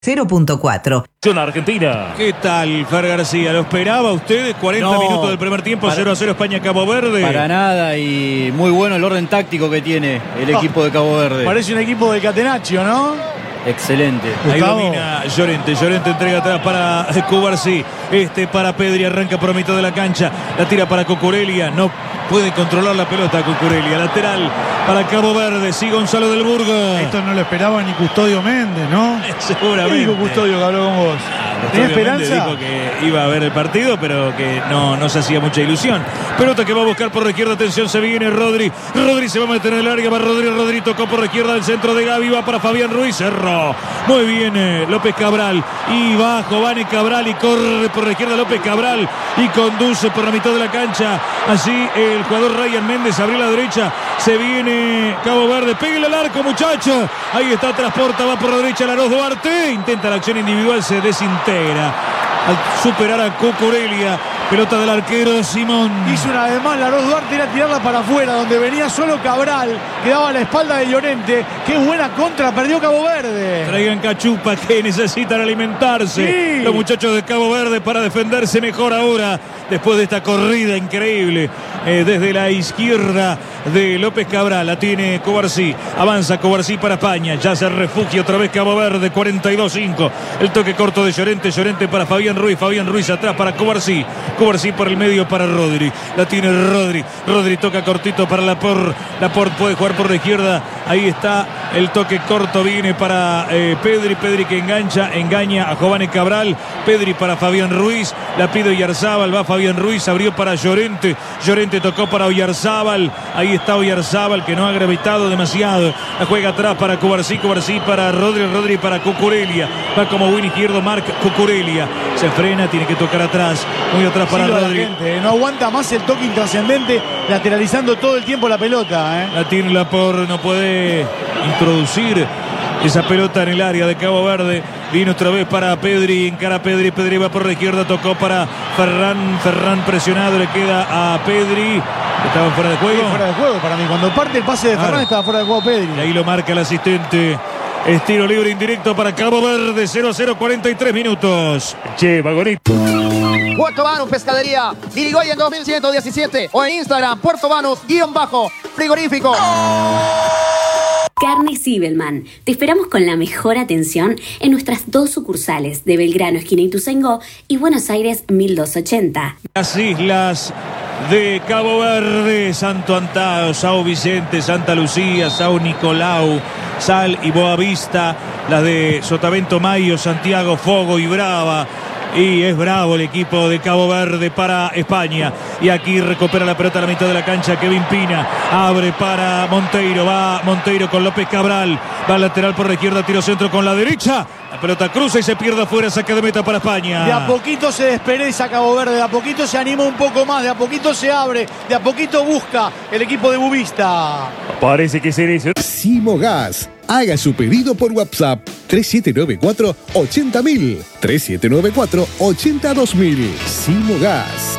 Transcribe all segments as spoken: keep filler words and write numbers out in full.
cero punto cuatro. Argentina. ¿Qué tal, Fer García? ¿Lo esperaba usted? cuarenta No, minutos del primer tiempo, para, cero a cero España-Cabo Verde. Para nada, y muy bueno el orden táctico que tiene el Oh, equipo de Cabo Verde. Parece un equipo de Catenaccio, ¿no? Excelente. Ahí Gustavo. domina Llorente, Llorente entrega atrás para Cubarsí, este para Pedri, arranca por mitad de la cancha, la tira para Cucurella, no puede controlar la pelota Cucurella, lateral para Cabo Verde, sí Gonzalo del Burgo. Esto no lo esperaba ni Custodio Méndez, ¿no? Seguramente. ¿Qué dijo Custodio que habló con vos? ¿Tenía Obviamente esperanza? dijo que iba a ver el partido, pero que no, no se hacía mucha ilusión. Pelota que va a buscar por la izquierda, atención, se viene Rodri. Rodri se va a meter en el área, va Rodri, Rodri tocó por la izquierda del centro de Gavi, va para Fabián Ruiz, cerró. Muy bien eh, López Cabral, y va Jovane Cabral y corre por la izquierda López Cabral y conduce por la mitad de la cancha. Así el jugador Ryan Méndez abrió la derecha, se viene Cabo Verde, pégale al arco muchacho. Ahí está, transporta, va por la derecha Laros Duarte, intenta la acción individual, se desintegra al superar a Cucurella. Pelota del arquero Simón. Hizo una vez más Laros Duarte, era tirarla para afuera, donde venía solo Cabral, que daba la espalda de Llorente. Qué buena contra, perdió Cabo Verde. Traigan cachupa que necesitan alimentarse. Sí. Los muchachos de Cabo Verde para defenderse mejor ahora, después de esta corrida increíble. Eh, desde la izquierda de López Cabral, la tiene Cubarsí. Avanza Cubarsí para España, ya se refugia otra vez Cabo Verde, cuarenta y dos cinco. El toque corto de Llorente, Llorente para Fabián Ruiz, Fabián Ruiz atrás para Cubarsí. Cubarsí por el medio para Rodri, la tiene Rodri, Rodri toca cortito para Laporte, Laporte puede jugar por la izquierda, ahí está el toque corto, viene para eh, Pedri, Pedri que engancha, engaña a Jovane Cabral, Pedri para Fabián Ruiz, la pide Oyarzábal, va Fabián Ruiz, abrió para Llorente, Llorente tocó para Oyarzábal, ahí está Oyarzábal que no ha gravitado demasiado, la juega atrás para Cubarsí, Cubarsí para Rodri, Rodri para Cucurella, va como win izquierdo Marc Cucurella, se frena, tiene que tocar atrás, muy atrás para Silva la Rodri. gente, no aguanta más el toque intrascendente, lateralizando todo el tiempo la pelota, ¿eh? La tiene Laporte, no puede introducir esa pelota en el área de Cabo Verde. Vino otra vez para Pedri, encara a Pedri, Pedri va por la izquierda, tocó para Ferran, Ferran presionado, le queda a Pedri. Estaba fuera de juego. Sí, fuera de juego para mí. Cuando parte el pase de Claro. Ferran estaba fuera de juego Pedri. Y ahí lo marca el asistente. Estiro libre indirecto para Cabo Verde, cero a cero, cuarenta y tres minutos. Che, vagonito. Puerto Banús Pescadería, Irigoyen dos mil ciento diecisiete o en Instagram, Puerto Banús, guión bajo, frigorífico. Carne Zibelman. Te esperamos con la mejor atención en nuestras dos sucursales de Belgrano, esquina Ituzaingó, y Buenos Aires mil doscientos ochenta. Las islas de Cabo Verde, Santo Antao, Sao Vicente, Santa Lucía, Sao Nicolau, Sal y Boavista, las de Sotavento Mayo, Santiago, Fogo y Brava. Y es bravo el equipo de Cabo Verde para España. Y aquí recupera la pelota a la mitad de la cancha Kevin Pina. Abre para Monteiro. Va Monteiro con López Cabral. Va al lateral por la izquierda. Tiro centro con la derecha. La pelota cruza y se pierde afuera. Saque de meta para España. De a poquito se despereza Cabo Verde. De a poquito se anima un poco más. De a poquito se abre. De a poquito busca el equipo de Bubista. Parece que ser eso. Simogas. Haga su pedido por WhatsApp tres siete nueve cuatro, ochenta mil. tres siete nueve cuatro, ochenta dos mil. Simogas.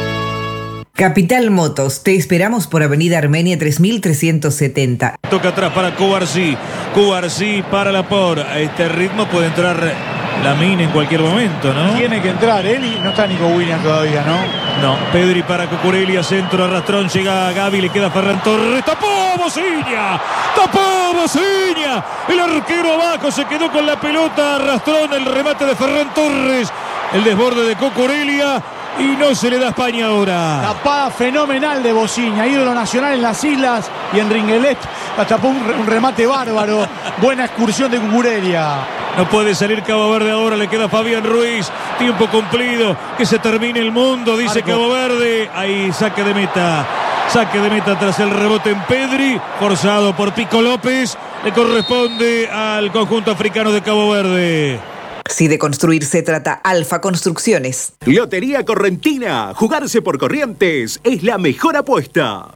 Capital Motos, te esperamos por Avenida Armenia tres mil trescientos setenta. Toca atrás para Cubarsí. Cubarsí para Laporte. A este ritmo puede entrar Lamine en cualquier momento, ¿no? Tiene que entrar él y no está Nico Williams todavía, ¿no? No. Pedri para Cucurella, centro, arrastrón, llega a Gavi, le queda Ferran Torres. ¡Tapó Bociña! ¡Tapó Bociña! El arquero abajo se quedó con la pelota, arrastrón, el remate de Ferran Torres. El desborde de Cucurella. Y no se le da a España ahora. Tapada fenomenal de Bociña, ídolo nacional en las islas y en Ringuelet. Tapó un, un remate bárbaro. Buena excursión de Cucurella. No puede salir Cabo Verde ahora, le queda Fabián Ruiz. Tiempo cumplido, que se termine el mundo, dice Marco. Cabo Verde. Ahí saque de meta. Saque de meta tras el rebote en Pedri. Forzado por Pico López. Le corresponde al conjunto africano de Cabo Verde. Si de construir se trata, Alfa Construcciones. Lotería Correntina. Jugarse por corrientes es la mejor apuesta.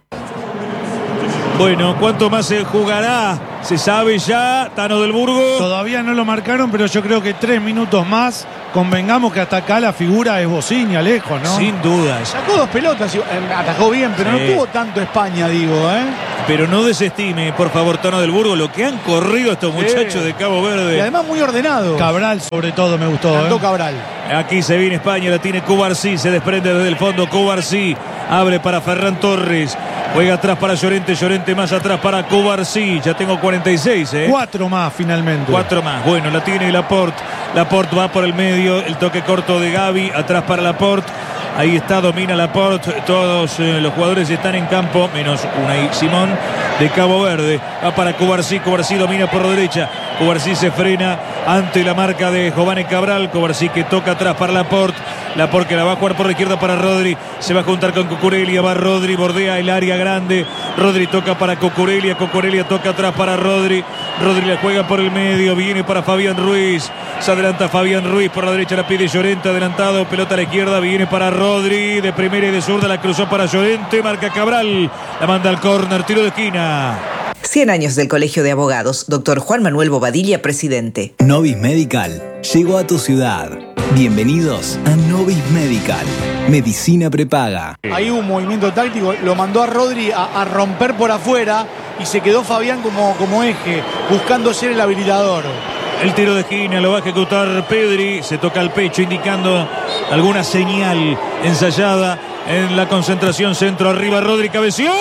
Bueno, ¿cuánto más se jugará? Se sabe ya, Tano del Burgo. Todavía no lo marcaron, pero yo creo que tres minutos más. Convengamos que hasta acá la figura es Bociña, lejos, ¿no? Sin dudas. Sacó dos pelotas, eh, atajó bien, pero Sí. no tuvo tanto España, digo, ¿eh? pero no desestime, por favor, Tono del Burgo, lo que han corrido estos muchachos Sí. de Cabo Verde. Y además muy ordenado. Cabral sobre todo me gustó. Cantó ¿eh? Cabral. Aquí se viene España, la tiene Cubarsí, se desprende desde el fondo Cubarsí, abre para Ferran Torres, juega atrás para Llorente, Llorente más atrás para Cubarsí, ya tengo cuarenta y seis, ¿eh? Cuatro más finalmente. Cuatro más, bueno, la tiene Laporte, Laporte va por el medio, el toque corto de Gavi, atrás para Laporte, ahí está, domina Laporte, todos eh, los jugadores están en campo, menos Unai Simón de Cabo Verde, va para Cubarsí, Cubarsí domina por derecha, Cubarsí se frena ante la marca de Jovane Cabral, Cubarsí que toca atrás para Laporte, Laporte que la va a jugar por la izquierda para Rodri, se va a juntar con Cucurella, va Rodri, bordea el área grande, Rodri toca para Cucurella, Cucurella toca atrás para Rodri, Rodri la juega por el medio, viene para Fabián Ruiz, se adelanta Fabián Ruiz, por la derecha la pide Llorente, adelantado, pelota a la izquierda, viene para Rodri, de primera y de zurda la cruzó para Llorente, marca Cabral, la manda al córner, tiro de esquina. cien años del Colegio de Abogados, doctor Juan Manuel Bobadilla, presidente. Novis Medical llegó a tu ciudad. Bienvenidos a Novis Medical. Medicina prepaga. Ahí hubo un movimiento táctico, lo mandó a Rodri a, a romper por afuera y se quedó Fabián como, como eje, buscando ser el habilitador. El tiro de esquina lo va a ejecutar Pedri, se toca el pecho indicando alguna señal ensayada en la concentración, centro arriba, Rodri cabeció,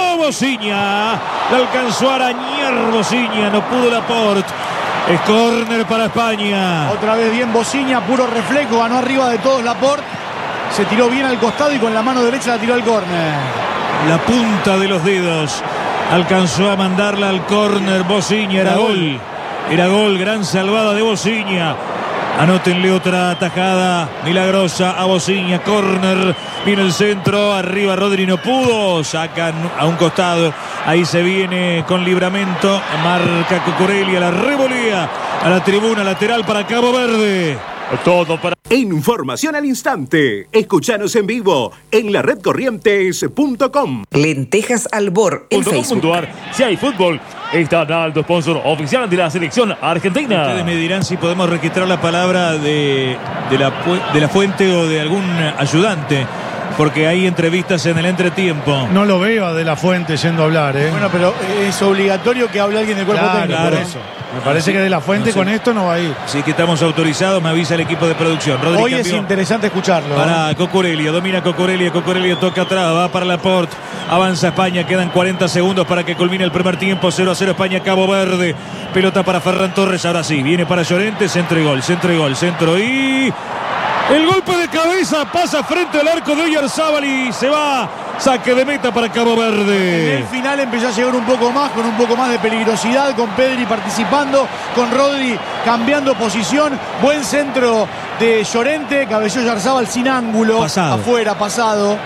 Bociña, la alcanzó a arañar Bociña, no pudo Laporte. Es córner para España. Otra vez bien Bociña, puro reflejo, ganó arriba de todos Laporte. Se tiró bien al costado y con la mano derecha la tiró al córner. La punta de los dedos alcanzó a mandarla al córner Bociña, era gol. Era gol, gran salvada de Bociña. Anótenle otra atajada milagrosa a Bociña, córner, viene el centro, arriba Rodri no pudo, sacan a un costado, ahí se viene con libramento, marca Cucurella, la revolea a la tribuna lateral para Cabo Verde. Todo para... Información al instante. Escuchanos en vivo en la red corrientes punto com. Lentejas Albor en Facebook. Si hay fútbol, está Naldo, sponsor oficial de la selección argentina. Ustedes me dirán si podemos registrar la palabra de, de, la, de la fuente o de algún ayudante, porque hay entrevistas en el entretiempo. No lo veo a De La Fuente yendo a hablar, ¿eh? Bueno, pero es obligatorio que hable alguien del cuerpo Claro, técnico. por ¿eh? eso. Me parece que De La Fuente no sé. con esto no va a ir. Sí que estamos autorizados, me avisa el equipo de producción. Rodri Hoy es cambió interesante escucharlo. para Cucurella, domina Cucurella, Cucurella toca atrás, va para Laporte, avanza España, quedan cuarenta segundos para que culmine el primer tiempo, cero a cero España, Cabo Verde, pelota para Ferran Torres, ahora sí, viene para Llorente, centro y gol, centro y gol, centro y... El golpe de cabeza pasa frente al arco de Oyarzábal y se va, saque de meta para Cabo Verde. En el final empezó a llegar un poco más, con un poco más de peligrosidad, con Pedri participando, con Rodri cambiando posición. Buen centro de Llorente, cabeceó Oyarzábal sin ángulo, Pasado. afuera, pasado.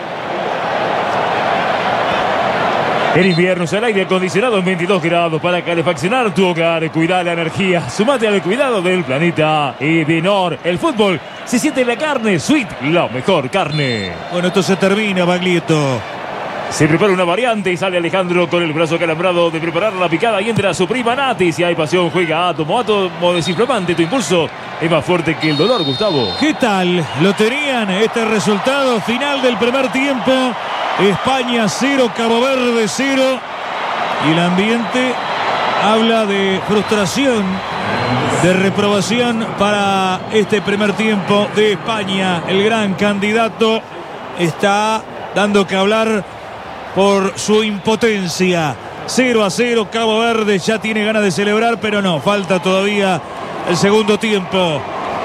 El invierno es el aire acondicionado en veintidós grados para calefaccionar tu hogar. Cuida la energía. Sumate al cuidado del planeta. Edenor. El fútbol se siente en la carne. Sweet, la mejor carne. Bueno, esto se termina, Baglietto. Se prepara una variante y sale Alejandro con el brazo acalambrado de preparar la picada y entra su prima Nati. Si hay pasión, juega Átomo. Átomo desinflamante. Tu impulso es más fuerte que el dolor, Gustavo. ¿Qué tal? Lo tenían este resultado final del primer tiempo. España cero, Cabo Verde cero. Y el ambiente habla de frustración, de reprobación para este primer tiempo de España. El gran candidato está dando que hablar por su impotencia. cero a cero, Cabo Verde ya tiene ganas de celebrar, pero no, falta todavía el segundo tiempo.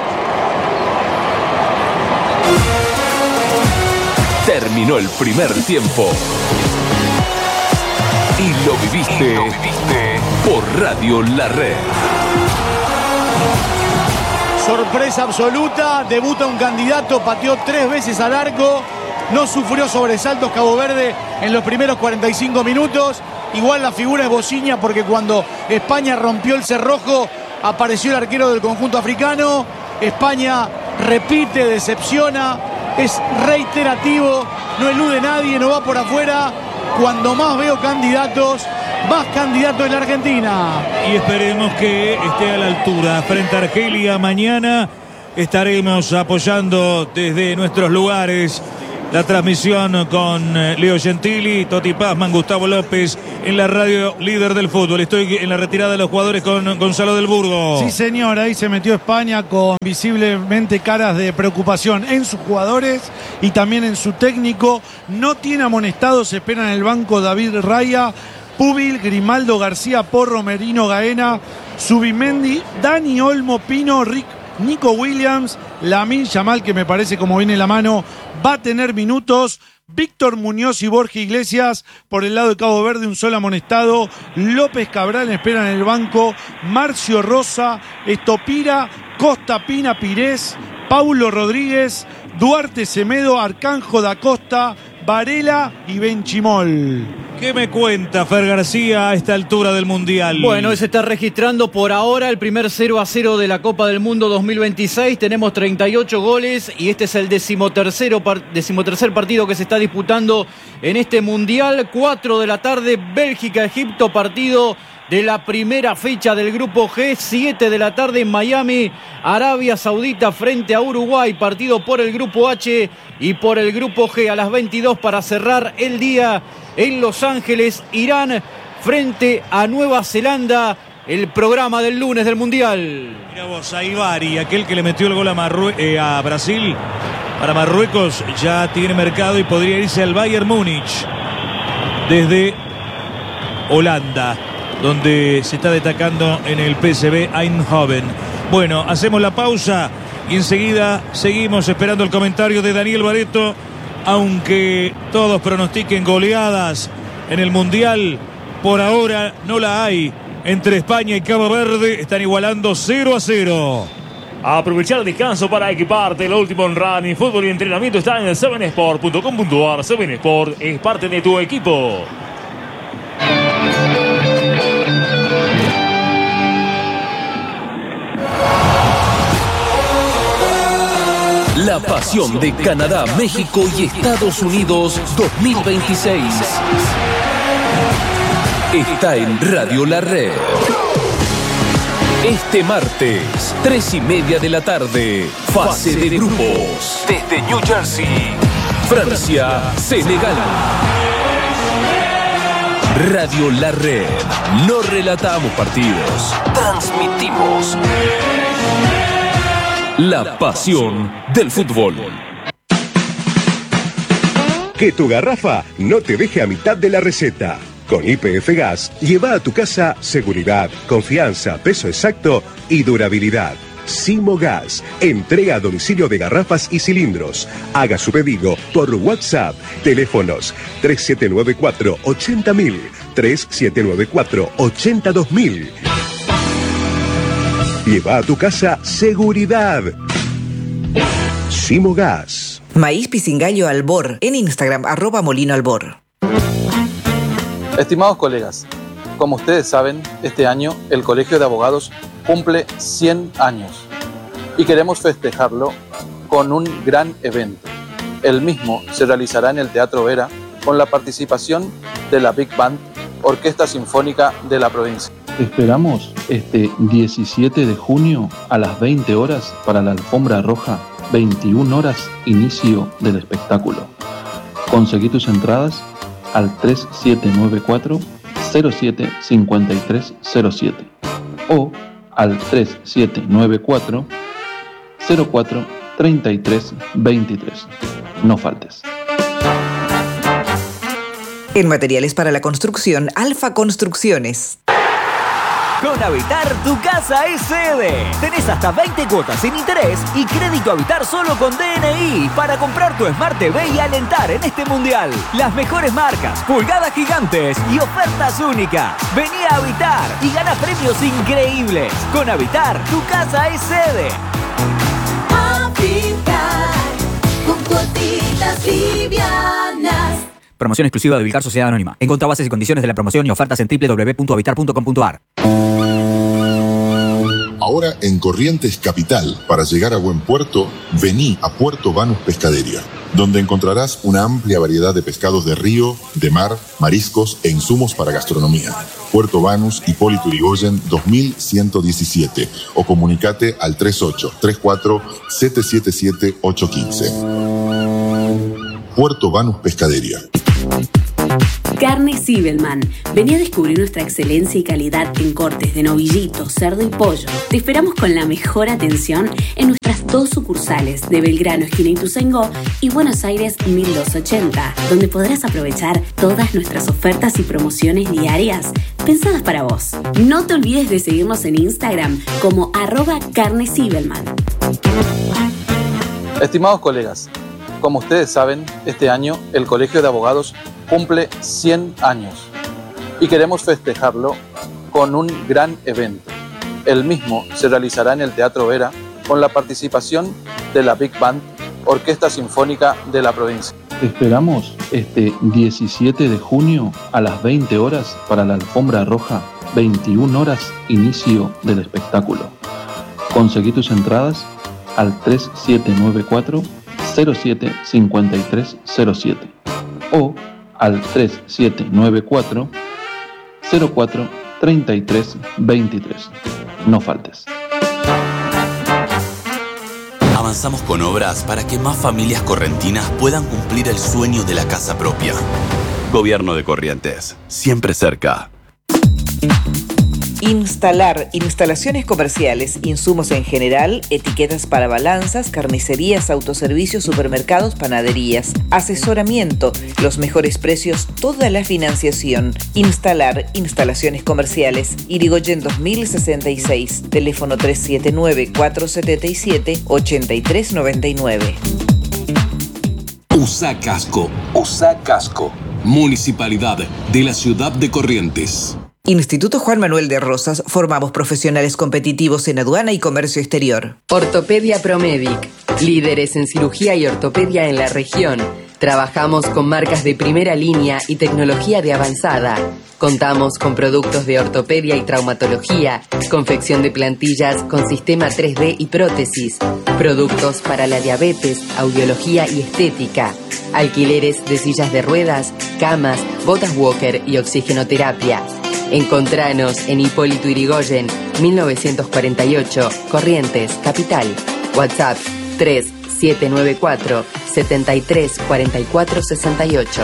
Terminó el primer tiempo. Y lo viviste, lo viviste por Radio La Red. Sorpresa absoluta, debuta un candidato, pateó tres veces al arco, no sufrió sobresaltos Cabo Verde en los primeros cuarenta y cinco minutos. Igual la figura es Bociña, porque cuando España rompió el cerrojo apareció el arquero del conjunto africano. España repite, decepciona, es reiterativo, no elude nadie, no va por afuera. Cuando más veo candidatos, más candidatos en la Argentina. Y esperemos que esté a la altura frente a Argelia. Mañana estaremos apoyando desde nuestros lugares la transmisión con Leo Gentili, Toti Pazman, Gustavo López en la radio líder del fútbol. Estoy en la retirada de los jugadores con Gonzalo del Burgo. Sí, señor, ahí se metió España con visiblemente caras de preocupación en sus jugadores y también en su técnico. No tiene amonestados, se espera en el banco David Raya, Pubil, Grimaldo, García, Porro, Merino, Gaena, Subimendi, Dani Olmo, Pino, Rick, Nico Williams, Lamine Yamal, que me parece como viene la mano, va a tener minutos. Víctor Muñoz y Borja Iglesias por el lado de Cabo Verde, un solo amonestado. López Cabral espera en el banco. Marcio Rosa, Estopira, Costa Pina Pires, Paulo Rodríguez, Duarte Semedo, Arcanjo da Costa, Varela y Benchimol. ¿Qué me cuenta Fer García a esta altura del Mundial? Bueno, se está registrando por ahora el primer cero a cero de la Copa del Mundo dos mil veintiséis. Tenemos treinta y ocho goles y este es el decimotercero par- decimotercer partido que se está disputando en este Mundial. cuatro de la tarde, Bélgica-Egipto, partido de la primera fecha del Grupo G. siete de la tarde en Miami, Arabia Saudita frente a Uruguay, partido por el Grupo H y por el Grupo G. A las veintidós para cerrar el día en Los Ángeles, Irán frente a Nueva Zelanda, el programa del lunes del Mundial. Mira vos, a Ibarri, aquel que le metió el gol a, Marrue- eh, a Brasil, para Marruecos, ya tiene mercado y podría irse al Bayern Múnich desde Holanda, donde se está destacando en el P S V Eindhoven. Bueno, hacemos la pausa y enseguida seguimos esperando el comentario de Daniel Baretto. Aunque todos pronostiquen goleadas en el Mundial, por ahora no la hay. Entre España y Cabo Verde están igualando cero a cero. Aprovechar el descanso para equiparte. Lo último en running, fútbol y entrenamiento está en seven sport punto com punto a r. seven Sport es parte de tu equipo. La pasión de Canadá, México y Estados Unidos dos mil veintiséis está en Radio La Red. Este martes, tres y media de la tarde, fase de grupos. Desde New Jersey, Francia, Senegal. Radio La Red. No relatamos partidos, transmitimos la pasión del fútbol. Que tu garrafa no te deje a mitad de la receta. Con Y P F Gas, lleva a tu casa seguridad, confianza, peso exacto y durabilidad. Simogas, entrega a domicilio de garrafas y cilindros. Haga su pedido por WhatsApp. Teléfonos tres siete nueve cuatro, ochenta mil, tres siete nueve cuatro, ochenta y dos mil. Lleva a tu casa seguridad. Simogas. Maíz Pisingallo Albor en Instagram, arroba Molino Albor. Estimados colegas, como ustedes saben, este año el Colegio de Abogados cumple cien años y queremos festejarlo con un gran evento. El mismo se realizará en el Teatro Vera con la participación de la Big Band, Orquesta Sinfónica de la provincia. Te esperamos este diecisiete de junio a las veinte horas para la alfombra roja, veintiuna horas inicio del espectáculo. Conseguí tus entradas al tres siete nueve cuatro, cero siete cinco tres cero siete o al tres siete nueve cuatro, cero cuatro treinta y tres veintitrés. No faltes. En materiales para la construcción, Alfa Construcciones. Con Habitar, tu casa es sede. Tenés hasta veinte cuotas sin interés y crédito Habitar solo con D N I para comprar tu Smart T V y alentar en este mundial. Las mejores marcas, pulgadas gigantes y ofertas únicas. Vení a Habitar y gana premios increíbles. Con Habitar, tu casa es sede. Habitar, con cuotitas livianas. Promoción exclusiva de Vilcar Sociedad Anónima. Encontrá bases y condiciones de la promoción y ofertas en doble u doble u doble u punto habitar punto com punto a r. Ahora en Corrientes Capital, para llegar a buen puerto, vení a Puerto Banús Pescadería, donde encontrarás una amplia variedad de pescados de río, de mar, mariscos e insumos para gastronomía. Puerto Banús, Hipólito Yrigoyen dos mil ciento diecisiete o comunicate al tres ocho tres cuatro siete siete siete ocho uno cinco. Puerto Banús Pescadería. Carne Zibelman. Vení a descubrir nuestra excelencia y calidad en cortes de novillito, cerdo y pollo. Te esperamos con la mejor atención en nuestras dos sucursales de Belgrano, esquina Ituzaingó, y Buenos Aires mil doscientos ochenta, donde podrás aprovechar todas nuestras ofertas y promociones diarias pensadas para vos. No te olvides de seguirnos en Instagram como arroba Carne Zibelman. Estimados colegas, como ustedes saben, este año el Colegio de Abogados cumple cien años y queremos festejarlo con un gran evento. El mismo se realizará en el Teatro Vera con la participación de la Big Band, Orquesta Sinfónica de la provincia. Te esperamos este diecisiete de junio a las veinte horas para la alfombra roja, veintiuna horas inicio del espectáculo. Conseguí tus entradas al tres siete nueve cuatro cero siete cinco tres cero siete o al tres siete nueve cuatro cero cuatro treinta y tres veintitrés. No faltes. Avanzamos con obras para que más familias correntinas puedan cumplir el sueño de la casa propia. Gobierno de Corrientes, siempre cerca. Instalar, instalaciones comerciales, insumos en general, etiquetas para balanzas, carnicerías, autoservicios, supermercados, panaderías, asesoramiento, los mejores precios, toda la financiación. Instalar, instalaciones comerciales, Irigoyen dos mil sesenta y seis, teléfono tres siete nueve cuatro siete siete ocho tres nueve nueve. Usa Casco, Usa Casco, Municipalidad de la Ciudad de Corrientes. Instituto Juan Manuel de Rosas, formamos profesionales competitivos en aduana y comercio exterior. Ortopedia Promedic, líderes en cirugía y ortopedia en la región. Trabajamos con marcas de primera línea y tecnología de avanzada. Contamos con productos de ortopedia y traumatología, confección de plantillas con sistema tres D y prótesis, productos para la diabetes, audiología y estética, alquileres de sillas de ruedas, camas, botas walker y oxigenoterapia. Encontranos en Hipólito Yrigoyen, mil novecientos cuarenta y ocho, Corrientes, Capital. WhatsApp tres siete nueve cuatro siete tres cuatro cuatro seis ocho.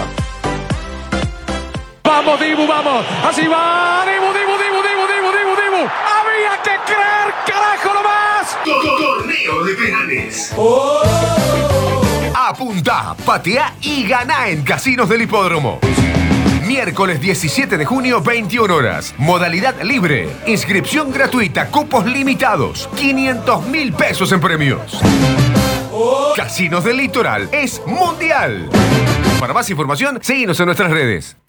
Vamos, Dibu, vamos. Así va. Dibu, Dibu, Dibu, Dibu, Dibu, Dibu, Dibu. Había que creer, carajo, nomás. Torneo de penales. Oh. Apunta, patea y gana en Casinos del Hipódromo. Miércoles diecisiete de junio, veintiuna horas. Modalidad libre. Inscripción gratuita. Cupos limitados. quinientos mil pesos en premios. Casinos del Litoral es mundial. Para más información, síguenos en nuestras redes.